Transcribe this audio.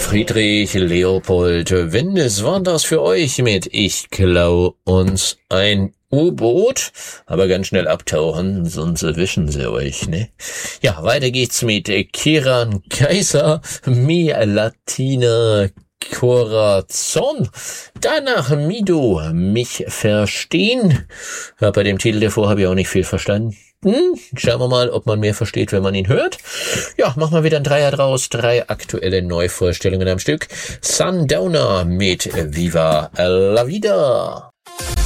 Friedrich Leopold Windes waren das für euch mit Ich klau uns ein U-Boot, aber ganz schnell abtauchen, sonst erwischen sie euch, ne? Ja, weiter geht's mit Kiran Kaiser, Mi Latina Corazon, danach Mido, mich verstehen. Ja, bei dem Titel davor habe ich auch nicht viel verstanden. Schauen wir mal, ob man mehr versteht, wenn man ihn hört. Ja, machen wir wieder ein Dreier draus. 3 aktuelle Neuvorstellungen am Stück. Sundowner mit Viva la Vida.